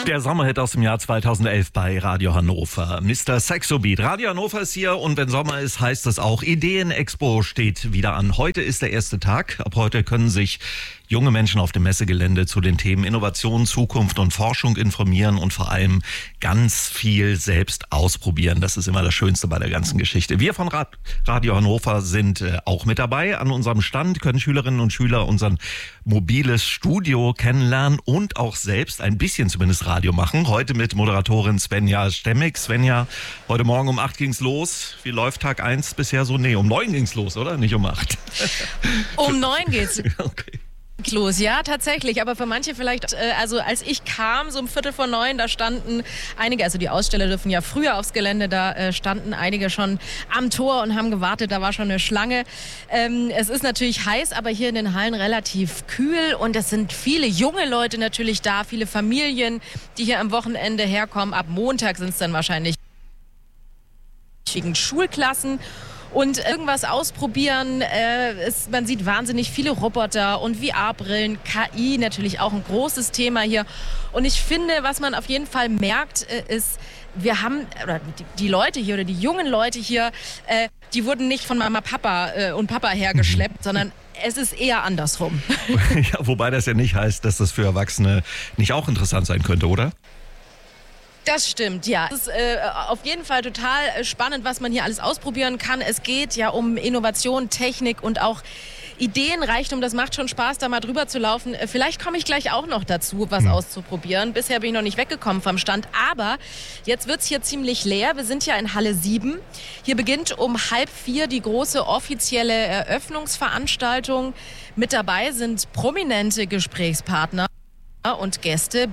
Der Sommerhit aus dem Jahr 2011 bei Radio Hannover. Mr. Saxobeat. Radio Hannover ist hier und wenn Sommer ist, heißt das auch, Ideen-Expo steht wieder an. Heute ist der erste Tag. Ab heute können sich junge Menschen auf dem Messegelände zu den Themen Innovation, Zukunft und Forschung informieren und vor allem ganz viel selbst ausprobieren. Das ist immer das Schönste bei der ganzen Geschichte. Wir von Radio Hannover sind auch mit dabei. An unserem Stand können Schülerinnen und Schüler unser mobiles Studio kennenlernen und auch selbst ein bisschen zumindest Radio machen. Heute mit Moderatorin Svenja Stemmig. Svenja, heute Morgen um 8 ging's los. Wie läuft Tag 1 bisher so? Nee, um 9 ging's los, oder? Nicht um 8. Um 9 geht's. Okay. Los, ja, tatsächlich, aber für manche vielleicht, also als ich kam, so um 8:45, da standen einige, also die Aussteller dürfen ja früher aufs Gelände, da standen einige schon am Tor und haben gewartet, da war schon eine Schlange. Es ist natürlich heiß, aber hier in den Hallen relativ kühl und es sind viele junge Leute natürlich da, viele Familien, die hier am Wochenende herkommen. Ab Montag sind es dann wahrscheinlich Schulklassen. Und irgendwas ausprobieren, man sieht wahnsinnig viele Roboter und VR-Brillen, KI natürlich auch ein großes Thema hier. Und ich finde, was man auf jeden Fall merkt, ist, wir haben, oder die Leute hier oder die jungen Leute hier, die wurden nicht von Mama, Papa und Papa hergeschleppt, sondern es ist eher andersrum. Ja, wobei das ja nicht heißt, dass das für Erwachsene nicht auch interessant sein könnte, oder? Das stimmt, ja. Es ist auf jeden Fall total spannend, was man hier alles ausprobieren kann. Es geht ja um Innovation, Technik und auch Ideenreichtum. Das macht schon Spaß, da mal drüber zu laufen. Vielleicht komme ich gleich auch noch dazu, was auszuprobieren. Bisher bin ich noch nicht weggekommen vom Stand. Aber jetzt wird es hier ziemlich leer. Wir sind ja in Halle 7. Hier beginnt um 3:30 die große offizielle Eröffnungsveranstaltung. Mit dabei sind prominente Gesprächspartner und Gäste.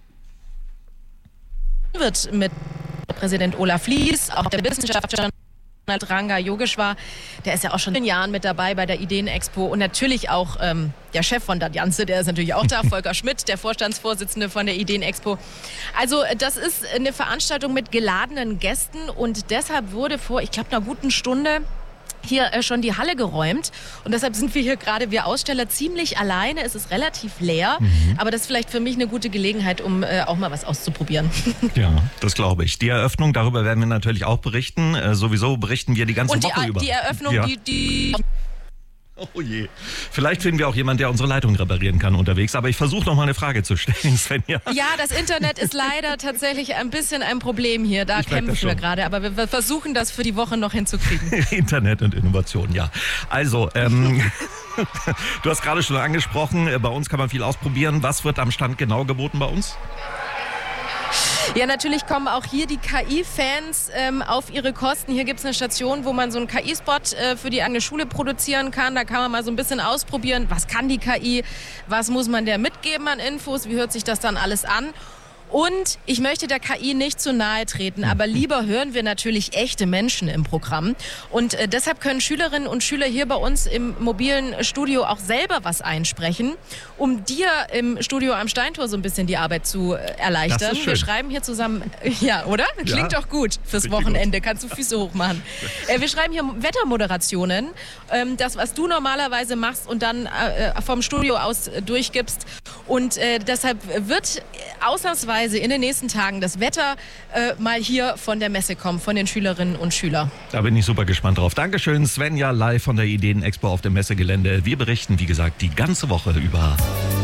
Wird mit Präsident Olaf Lies, auch der Wissenschaftler Ranga Yogeshwar, der ist ja auch schon in Jahren mit dabei bei der Ideen-Expo und natürlich auch der Chef von Dadjanze, der ist natürlich auch da, Volker Schmidt, der Vorstandsvorsitzende von der Ideen-Expo. Also das ist eine Veranstaltung mit geladenen Gästen und deshalb wurde vor, ich glaube, einer guten Stunde hier schon die Halle geräumt und deshalb sind wir hier gerade, wir Aussteller, ziemlich alleine. Es ist relativ leer, aber das ist vielleicht für mich eine gute Gelegenheit, um auch mal was auszuprobieren. Ja, das glaube ich. Die Eröffnung, darüber werden wir natürlich auch berichten. Sowieso berichten wir die ganze Woche über. Und die Eröffnung, ja. die Oh je. Vielleicht finden wir auch jemanden, der unsere Leitung reparieren kann unterwegs. Aber ich versuche noch mal eine Frage zu stellen, Svenja. Ja, das Internet ist leider tatsächlich ein bisschen ein Problem hier. Da kämpfen wir gerade. Aber wir versuchen das für die Woche noch hinzukriegen. Internet und Innovation, ja. Also, du hast gerade schon angesprochen, bei uns kann man viel ausprobieren. Was wird am Stand genau geboten bei uns? Ja, natürlich kommen auch hier die KI-Fans auf ihre Kosten. Hier gibt es eine Station, wo man so einen KI-Spot für die eigene Schule produzieren kann. Da kann man mal so ein bisschen ausprobieren, was kann die KI, was muss man der mitgeben an Infos, wie hört sich das dann alles an. Und ich möchte der KI nicht zu nahe treten, aber lieber hören wir natürlich echte Menschen im Programm. Und deshalb können Schülerinnen und Schüler hier bei uns im mobilen Studio auch selber was einsprechen, um dir im Studio am Steintor so ein bisschen die Arbeit zu erleichtern. Das ist schön. Wir schreiben hier zusammen, ja, oder? Klingt doch gut fürs Wochenende, kannst du Füße hochmachen. Wir schreiben hier Wettermoderationen, das, was du normalerweise machst und dann vom Studio aus durchgibst. Und deshalb wird ausnahmsweise in den nächsten Tagen das Wetter mal hier von der Messe kommen, von den Schülerinnen und Schülern. Da bin ich super gespannt drauf. Dankeschön, Svenja, live von der Ideen-Expo auf dem Messegelände. Wir berichten, wie gesagt, die ganze Woche über